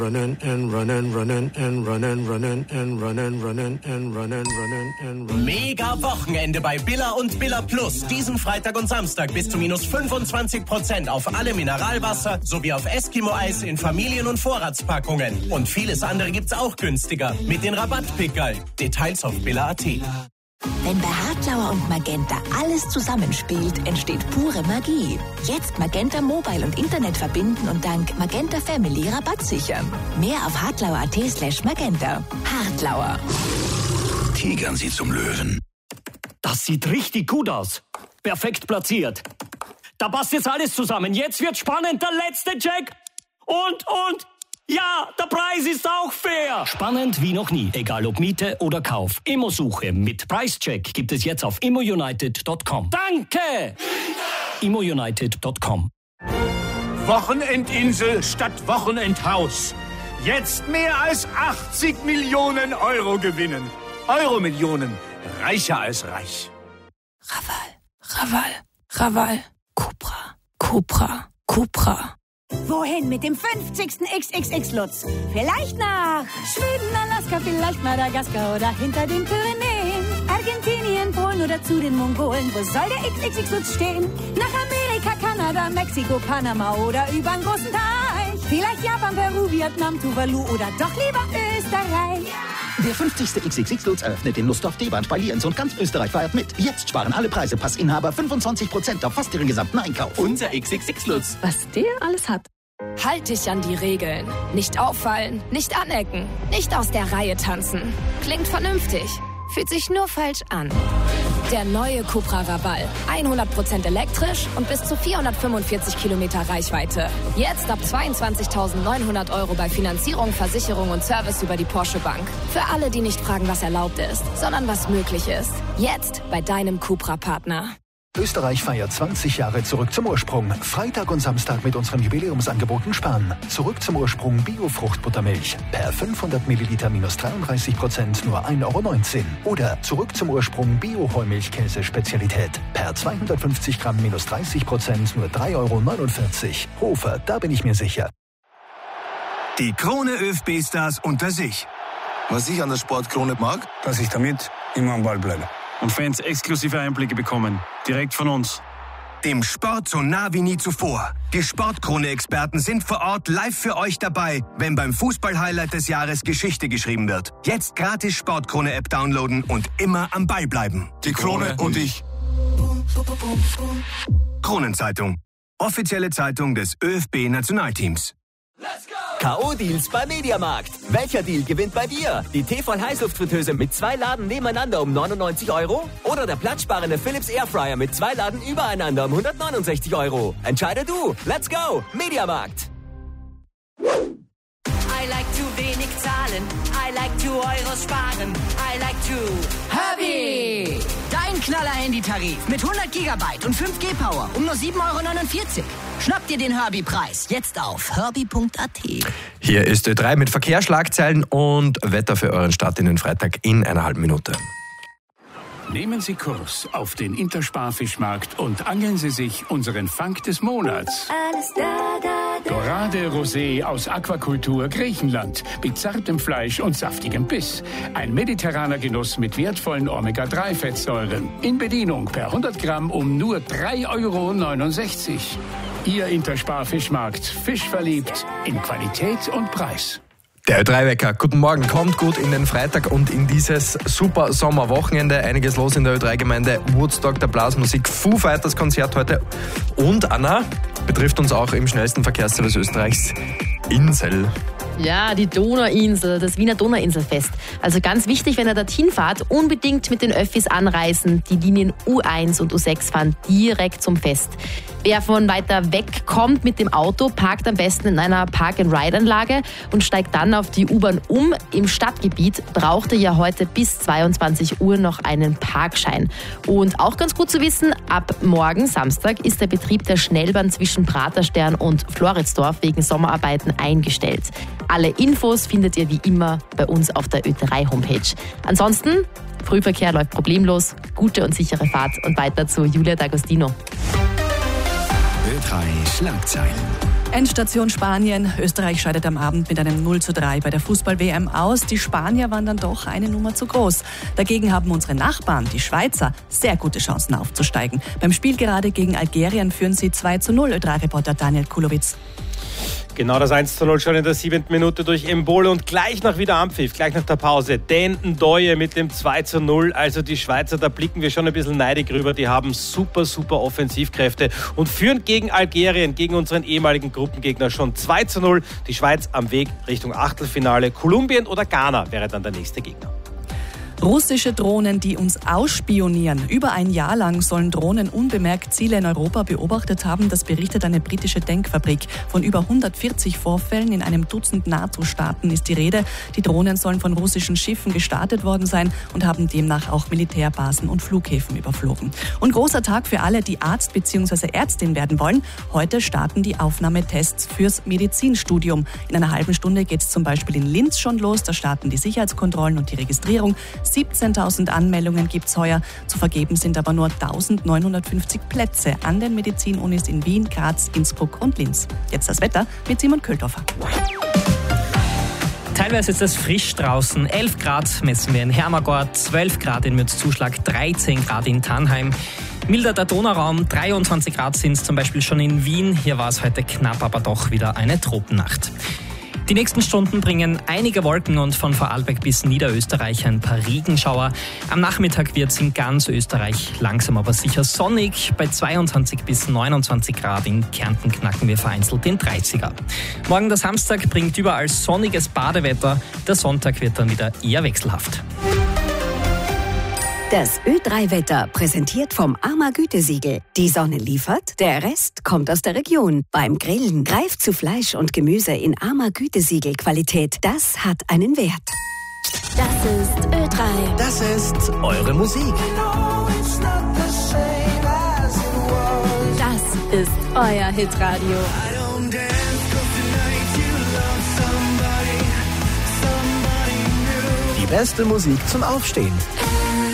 Mega Wochenende bei Billa und Billa Plus. Diesen Freitag und Samstag bis zu minus 25% auf alle Mineralwasser sowie auf Eskimo-Eis in Familien- und Vorratspackungen. Und vieles andere gibt's auch günstiger mit den Rabattpickerl. Details auf billa.at. Wenn bei Hartlauer und Magenta alles zusammenspielt, entsteht pure Magie. Jetzt Magenta Mobile und Internet verbinden und dank Magenta Family Rabatt sichern. Mehr auf hartlauer.at/magenta. Hartlauer. Tigern Sie zum Löwen. Das sieht richtig gut aus. Perfekt platziert. Da passt jetzt alles zusammen. Jetzt wird spannend. Der letzte Check. Und. Ja, der Preis ist auch fair. Spannend wie noch nie. Egal ob Miete oder Kauf. Immosuche mit Preischeck gibt es jetzt auf immounited.com. Danke! immounited.com. Wochenendinsel statt Wochenendhaus. Jetzt mehr als 80 Millionen Euro gewinnen. Euro-Millionen. Reicher als reich. Raval. Cupra. Wohin mit dem 50. XXX-Lutz? Vielleicht nach Schweden, Alaska, vielleicht Madagaskar oder hinter den Pyrenäen. Argentinien, Polen oder zu den Mongolen. Wo soll der XXX-Lutz stehen? Nach Amerika, Kanada, Mexiko, Panama oder übern großen Teich. Vielleicht Japan, Peru, Vietnam, Tuvalu oder doch lieber Österreich. Der 50. XXX-Lutz eröffnet in Nussdorf-Deband bei Lienz und ganz Österreich feiert mit. Jetzt sparen alle Preisepassinhaber 25% auf fast ihren gesamten Einkauf. Unser XXX-Lutz. Was der alles hat. Halt dich an die Regeln. Nicht auffallen, nicht anecken, nicht aus der Reihe tanzen. Klingt vernünftig, fühlt sich nur falsch an. Der neue Cupra Raval. 100% elektrisch und bis zu 445 Kilometer Reichweite. Jetzt ab 22.900 € bei Finanzierung, Versicherung und Service über die Porsche Bank. Für alle, die nicht fragen, was erlaubt ist, sondern was möglich ist. Jetzt bei deinem Cupra-Partner. Österreich feiert 20 Jahre Zurück zum Ursprung. Freitag und Samstag mit unserem Jubiläumsangebot Sparen. Zurück zum Ursprung Bio-Fruchtbuttermilch. Per 500 Milliliter minus 33%, nur 1,19 €. Oder Zurück zum Ursprung Bio-Heumilchkäse-Spezialität. Per 250 Gramm minus 30%, nur 3,49 €. Hofer, da bin ich mir sicher. Die Krone ÖFB-Stars unter sich. Was ich an der Sportkrone mag, dass ich damit immer am Ball bleibe. Und Fans exklusive Einblicke bekommen. Direkt von uns. Dem Sport so nah wie nie zuvor. Die Sportkrone-Experten sind vor Ort live für euch dabei, wenn beim Fußball-Highlight des Jahres Geschichte geschrieben wird. Jetzt gratis Sportkrone-App downloaden und immer am Ball bleiben. Die Krone und ich. Kronenzeitung. Offizielle Zeitung des ÖFB-Nationalteams. K.O.-Deals beim Mediamarkt. Welcher Deal gewinnt bei dir? Die Tefal-Heißluftfritteuse mit 2 Laden nebeneinander um 99 € oder der platzsparende Philips Airfryer mit 2 Laden übereinander um 169 €. Entscheide du. Let's go. Mediamarkt. I like to wenig zahlen. I like to Euros sparen. I like to Herbie! Dein Knaller-Handy-Tarif mit 100 GB und 5G-Power um nur 7,49 €. Schnapp dir den Herbie-Preis jetzt auf herbie.at. Hier ist Ö3 mit Verkehrsschlagzeilen und Wetter für euren Start in den Freitag in einer halben Minute. Nehmen Sie Kurs auf den Interspar-Fischmarkt und angeln Sie sich unseren Fang des Monats. Alles da. Dorade Rosé aus Aquakultur Griechenland mit zartem Fleisch und saftigem Biss. Ein mediterraner Genuss mit wertvollen Omega-3-Fettsäuren. In Bedienung per 100 Gramm um nur 3,69 €. Ihr Interspar-Fischmarkt. Fisch verliebt in Qualität und Preis. Der Ö3-Wecker, guten Morgen, kommt gut in den Freitag und in dieses super Sommerwochenende. Einiges los in der Ö3-Gemeinde, Woodstock, der Blasmusik, Foo Fighters Konzert heute. Und Anna, betrifft uns auch im schnellsten Verkehrsservice Österreichs, Insel. Ja, die Donauinsel, das Wiener Donauinselfest. Also ganz wichtig, wenn ihr dorthin fahrt, unbedingt mit den Öffis anreisen. Die Linien U1 und U6 fahren direkt zum Fest. Wer von weiter weg kommt mit dem Auto, parkt am besten in einer Park-and-Ride-Anlage und steigt dann auf die U-Bahn um. Im Stadtgebiet braucht ihr ja heute bis 22 Uhr noch einen Parkschein. Und auch ganz gut zu wissen, ab morgen Samstag ist der Betrieb der Schnellbahn zwischen Praterstern und Floridsdorf wegen Sommerarbeiten eingestellt. Alle Infos findet ihr wie immer bei uns auf der Ö3-Homepage. Ansonsten, Frühverkehr läuft problemlos, gute und sichere Fahrt und weiter zu Julia D'Agostino. Ö3 Schlagzeilen. Endstation Spanien. Österreich scheidet am Abend mit einem 0:3 bei der Fußball-WM aus. Die Spanier waren dann doch eine Nummer zu groß. Dagegen haben unsere Nachbarn, die Schweizer, sehr gute Chancen aufzusteigen. Beim Spiel gerade gegen Algerien führen sie 2:0. Ö3-Reporter Daniel Kulowitz. Genau das 1:0 schon in der 7. Minute durch Embole und gleich nach wieder Anpfiff, gleich nach der Pause. Dan Ndoye mit dem 2:0. Also die Schweizer, da blicken wir schon ein bisschen neidig rüber. Die haben super Offensivkräfte und führen gegen Algerien, gegen unseren ehemaligen Gruppengegner schon 2:0. Die Schweiz am Weg Richtung Achtelfinale. Kolumbien oder Ghana wäre dann der nächste Gegner. Russische Drohnen, die uns ausspionieren. Über ein Jahr lang sollen Drohnen unbemerkt Ziele in Europa beobachtet haben. Das berichtet eine britische Denkfabrik. Von über 140 Vorfällen in einem Dutzend NATO-Staaten ist die Rede. Die Drohnen sollen von russischen Schiffen gestartet worden sein und haben demnach auch Militärbasen und Flughäfen überflogen. Und großer Tag für alle, die Arzt bzw. Ärztin werden wollen. Heute starten die Aufnahmetests fürs Medizinstudium. In einer halben Stunde geht es zum Beispiel in Linz schon los. Da starten die Sicherheitskontrollen und die Registrierung. 17.000 Anmeldungen gibt es heuer. Zu vergeben sind aber nur 1.950 Plätze an den Medizinunis in Wien, Graz, Innsbruck und Linz. Jetzt das Wetter mit Simon Köldhofer. Teilweise ist es frisch draußen. 11 Grad messen wir in Hermagor, 12 Grad in Mürzzuschlag, 13 Grad in Tannheim. Milder der Donauraum, 23 Grad sind es zum Beispiel schon in Wien. Hier war es heute knapp, aber doch wieder eine Tropennacht. Die nächsten Stunden bringen einige Wolken und von Vorarlberg bis Niederösterreich ein paar Regenschauer. Am Nachmittag wird es in ganz Österreich langsam aber sicher sonnig. Bei 22 bis 29 Grad in Kärnten knacken wir vereinzelt den 30er. Morgen der Samstag bringt überall sonniges Badewetter. Der Sonntag wird dann wieder eher wechselhaft. Das Ö3-Wetter präsentiert vom AMA Gütesiegel. Die Sonne liefert, der Rest kommt aus der Region. Beim Grillen greift zu Fleisch und Gemüse in AMA Gütesiegel Qualität. Das hat einen Wert. Das ist Ö3. Das ist eure Musik. Das ist euer Hitradio. Die beste Musik zum Aufstehen.